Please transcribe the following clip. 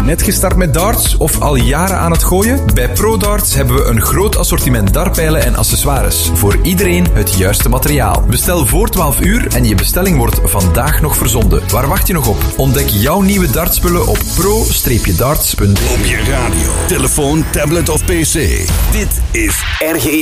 Net gestart met darts of al jaren aan het gooien? Bij ProDarts hebben we een groot assortiment dartpijlen en accessoires. Voor iedereen het juiste materiaal. Bestel voor 12 uur en je bestelling wordt vandaag nog verzonden. Waar wacht je nog op? Ontdek jouw nieuwe dartspullen op pro-darts.be. Op je radio, telefoon, tablet of pc. Dit is RG